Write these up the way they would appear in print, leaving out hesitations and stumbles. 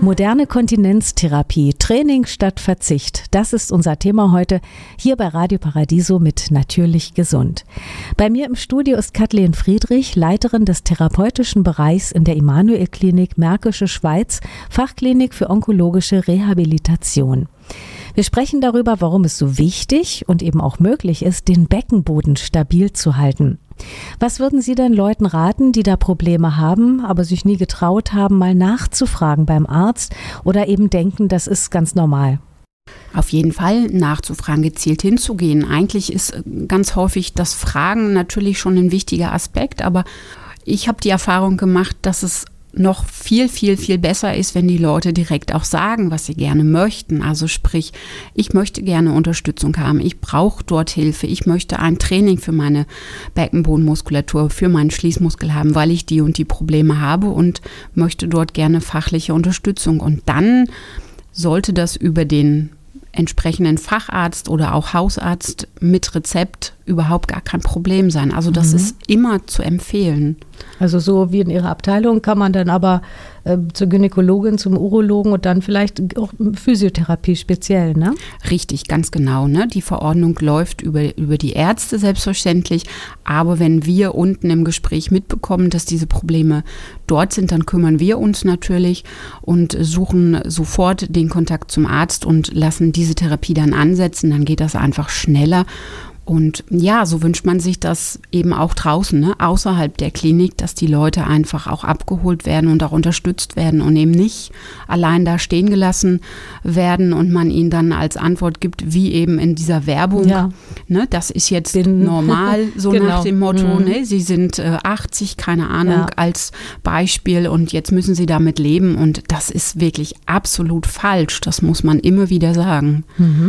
Moderne Kontinenztherapie, Training statt Verzicht, das ist unser Thema heute hier bei Radio Paradiso mit Natürlich Gesund. Bei mir im Studio ist Kathleen Friedrich, Leiterin des therapeutischen Bereichs in der Immanuel-Klinik Märkische Schweiz, Fachklinik für onkologische Rehabilitation. Wir sprechen darüber, warum es so wichtig und eben auch möglich ist, den Beckenboden stabil zu halten. Was würden Sie denn Leuten raten, die da Probleme haben, aber sich nie getraut haben, mal nachzufragen beim Arzt oder eben denken, das ist ganz normal? Auf jeden Fall nachzufragen, gezielt hinzugehen. Eigentlich ist ganz häufig das Fragen natürlich schon ein wichtiger Aspekt, aber ich habe die Erfahrung gemacht, dass es noch viel besser ist, wenn die Leute direkt auch sagen, was sie gerne möchten. Also sprich, ich möchte gerne Unterstützung haben, ich brauche dort Hilfe, ich möchte ein Training für meine Beckenbodenmuskulatur, für meinen Schließmuskel haben, weil ich die und die Probleme habe und möchte dort gerne fachliche Unterstützung. Und dann sollte das über den entsprechenden Facharzt oder auch Hausarzt mit Rezept überhaupt gar kein Problem sein. Also das ist immer zu empfehlen. Also so wie in Ihrer Abteilung kann man dann aber zur Gynäkologin, zum Urologen und dann vielleicht auch Physiotherapie speziell, ne? Richtig, ganz genau. Ne? Die Verordnung läuft über die Ärzte selbstverständlich. Aber wenn wir unten im Gespräch mitbekommen, dass diese Probleme dort sind, dann kümmern wir uns natürlich und suchen sofort den Kontakt zum Arzt und lassen diese Therapie dann ansetzen. Dann geht das einfach schneller. Und ja, so wünscht man sich das eben auch draußen, ne, außerhalb der Klinik, dass die Leute einfach auch abgeholt werden und auch unterstützt werden und eben nicht allein da stehen gelassen werden und man ihnen dann als Antwort gibt, wie eben in dieser Werbung, ne, das ist jetzt normal, so genau. Nach dem Motto, ne, sie sind 80, keine Ahnung, als Beispiel und jetzt müssen sie damit leben und das ist wirklich absolut falsch, das muss man immer wieder sagen.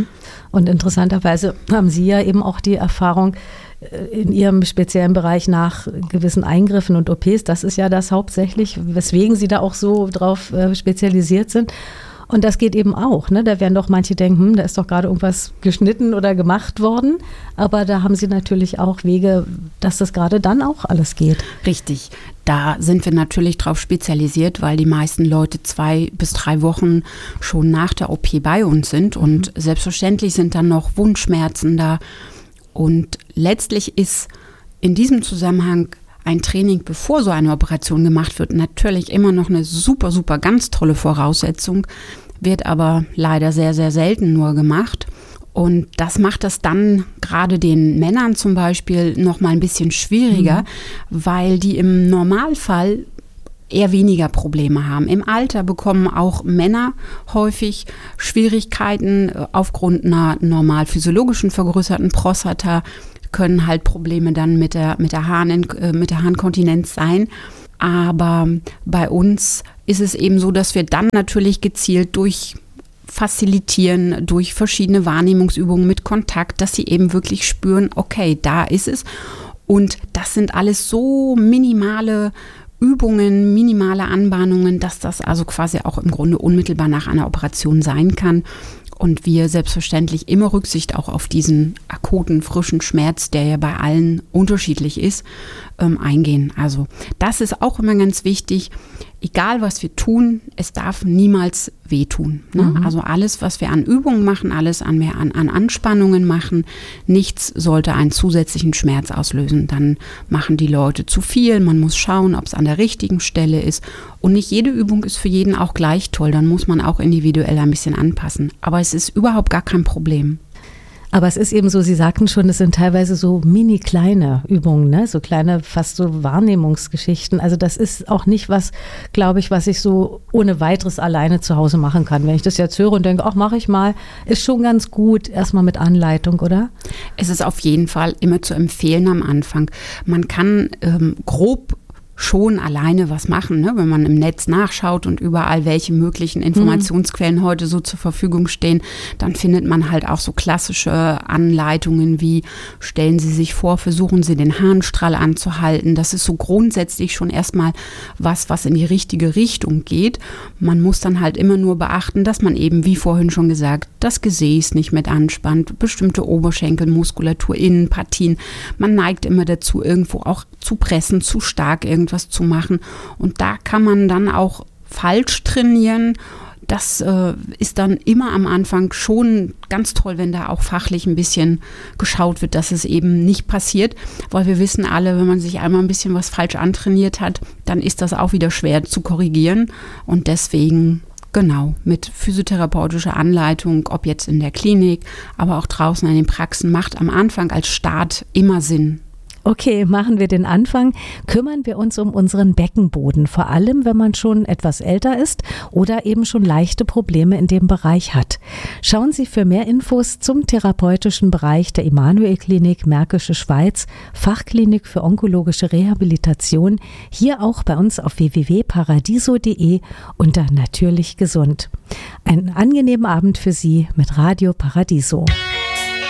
Und interessanterweise haben Sie ja eben auch die Erfahrung in Ihrem speziellen Bereich nach gewissen Eingriffen und OPs. Das ist ja das hauptsächlich, weswegen Sie da auch so drauf spezialisiert sind. Und das geht eben auch, ne? Da werden doch manche denken, da ist doch gerade irgendwas geschnitten oder gemacht worden. Aber da haben Sie natürlich auch Wege, dass das gerade dann auch alles geht. Richtig. Da sind wir natürlich drauf spezialisiert, weil die meisten Leute 2 bis 3 Wochen schon nach der OP bei uns sind. Und selbstverständlich sind dann noch Wundschmerzen da. Und letztlich ist in diesem Zusammenhang ein Training, bevor so eine Operation gemacht wird, natürlich immer noch eine super ganz tolle Voraussetzung, wird aber leider sehr selten nur gemacht. Und das macht es dann gerade den Männern zum Beispiel noch mal ein bisschen schwieriger, weil die im Normalfall eher weniger Probleme haben. Im Alter bekommen auch Männer häufig Schwierigkeiten aufgrund einer normal physiologischen vergrößerten Prostata, können halt Probleme dann mit der Harnkontinenz sein. Aber bei uns ist es eben so, dass wir dann natürlich gezielt durch Facilitieren, durch verschiedene Wahrnehmungsübungen mit Kontakt, dass sie eben wirklich spüren, okay, da ist es. Und das sind alles so minimale Übungen, minimale Anbahnungen, dass das also quasi auch im Grunde unmittelbar nach einer Operation sein kann. Und wir selbstverständlich immer Rücksicht auch auf diesen akuten, frischen Schmerz, der ja bei allen unterschiedlich ist, eingehen. Also das ist auch immer ganz wichtig. Egal, was wir tun, es darf niemals wehtun. Ne? Also alles, was wir an Übungen machen, alles an Anspannungen machen, nichts sollte einen zusätzlichen Schmerz auslösen. Dann machen die Leute zu viel. Man muss schauen, ob es an der richtigen Stelle ist. Und nicht jede Übung ist für jeden auch gleich toll. Dann muss man auch individuell ein bisschen anpassen. Aber es ist überhaupt gar kein Problem. Aber es ist eben so, Sie sagten schon, es sind teilweise so mini kleine Übungen, ne? So kleine, fast so Wahrnehmungsgeschichten. Also das ist auch nicht was, glaube ich, was ich so ohne weiteres alleine zu Hause machen kann. Wenn ich das jetzt höre und denke, ach, mache ich mal, ist schon ganz gut, erstmal mit Anleitung, oder? Es ist auf jeden Fall immer zu empfehlen am Anfang. Man kann grob schon alleine was machen, ne? Wenn man im Netz nachschaut und überall welche möglichen Informationsquellen heute so zur Verfügung stehen, dann findet man halt auch so klassische Anleitungen wie, stellen Sie sich vor, versuchen Sie den Harnstrahl anzuhalten. Das ist so grundsätzlich schon erstmal was in die richtige Richtung geht. Man muss dann halt immer nur beachten, dass man eben, wie vorhin schon gesagt, das Gesäß nicht mit anspannt, bestimmte Oberschenkelmuskulatur, Innenpartien. Man neigt immer dazu, irgendwo auch zu pressen, zu stark irgendwas zu machen. Und da kann man dann auch falsch trainieren, Das ist dann immer am Anfang schon ganz toll, wenn da auch fachlich ein bisschen geschaut wird, dass es eben nicht passiert, weil wir wissen alle, wenn man sich einmal ein bisschen was falsch antrainiert hat, dann ist das auch wieder schwer zu korrigieren und deswegen genau, mit physiotherapeutischer Anleitung, ob jetzt in der Klinik, aber auch draußen in den Praxen, macht am Anfang als Start immer Sinn. Okay, machen wir den Anfang. Kümmern wir uns um unseren Beckenboden, vor allem wenn man schon etwas älter ist oder eben schon leichte Probleme in dem Bereich hat. Schauen Sie für mehr Infos zum therapeutischen Bereich der Immanuel-Klinik Märkische Schweiz, Fachklinik für onkologische Rehabilitation, hier auch bei uns auf www.paradiso.de unter Natürlich gesund. Einen angenehmen Abend für Sie mit Radio Paradiso.